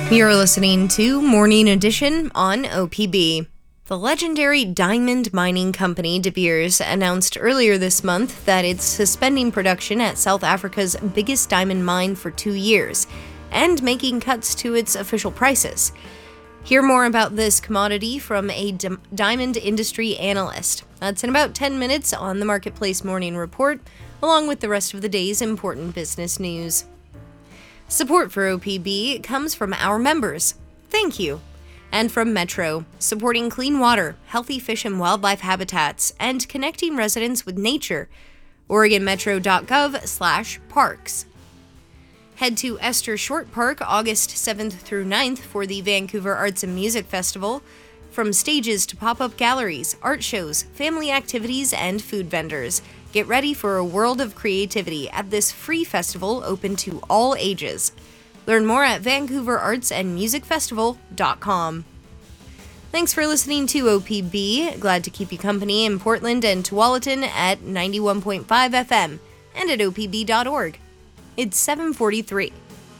You're listening to Morning Edition on OPB. The legendary diamond mining company De Beers announced earlier this month that it's suspending production at South Africa's biggest diamond mine for 2 years and making cuts to its official prices. Hear more about this commodity from a diamond industry analyst. That's in about 10 minutes on the Marketplace Morning Report, along with the rest of the day's important business news. Support for OPB comes from our members. Thank you. And from Metro, supporting clean water, healthy fish and wildlife habitats, and connecting residents with nature. OregonMetro.gov/parks. Head to Esther Short Park August 7th through 9th for the Vancouver Arts and Music Festival. From stages to pop-up galleries, art shows, family activities, and food vendors. Get ready for a world of creativity at this free festival open to all ages. Learn more at vancouverartsandmusicfestival.com. Thanks for listening to OPB. Glad to keep you company in Portland and Tualatin at 91.5 FM and at opb.org. It's 7:43.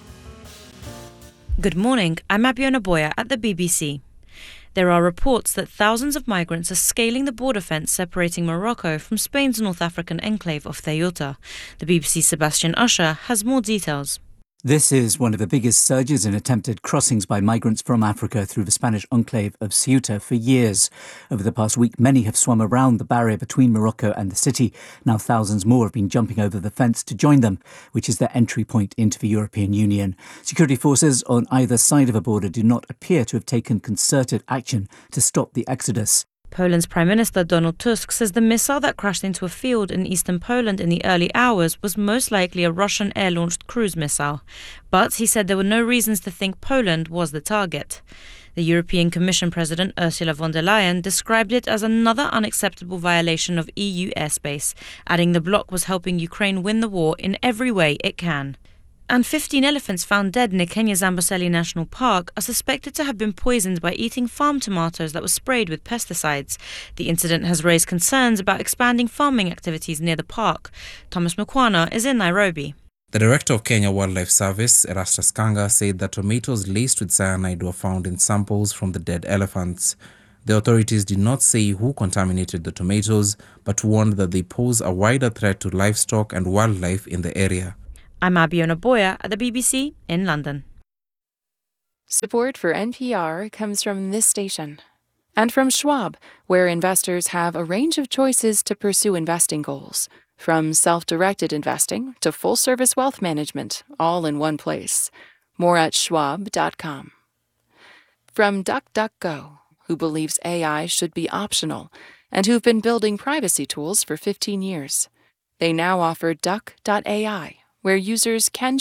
Good morning, I'm Abiona Boya at the BBC. There are reports that thousands of migrants are scaling the border fence separating Morocco from Spain's North African enclave of Ceuta. The BBC's Sebastian Usher has more details. This is one of the biggest surges in attempted crossings by migrants from Africa through the Spanish enclave of Ceuta for years. Over the past week, many have swum around the barrier between Morocco and the city. Now thousands more have been jumping over the fence to join them, which is their entry point into the European Union. Security forces on either side of a border do not appear to have taken concerted action to stop the exodus. Poland's Prime Minister Donald Tusk says the missile that crashed into a field in eastern Poland in the early hours was most likely a Russian air-launched cruise missile. But he said there were no reasons to think Poland was the target. The European Commission President Ursula von der Leyen described it as another unacceptable violation of EU airspace, adding the bloc was helping Ukraine win the war in every way it can. And 15 elephants found dead near Kenya's Amboseli National Park are suspected to have been poisoned by eating farm tomatoes that were sprayed with pesticides. The incident has raised concerns about expanding farming activities near the park. Thomas Mukwana is in Nairobi. The director of Kenya Wildlife Service, Erastus Kanga, said that tomatoes laced with cyanide were found in samples from the dead elephants. The authorities did not say who contaminated the tomatoes, but warned that they pose a wider threat to livestock and wildlife in the area. I'm Abiona Boya at the BBC in London. Support for NPR comes from this station and from Schwab, where investors have a range of choices to pursue investing goals, from self-directed investing to full-service wealth management, all in one place. More at schwab.com. From DuckDuckGo, who believes AI should be optional and who've been building privacy tools for 15 years. They now offer Duck.ai, where users can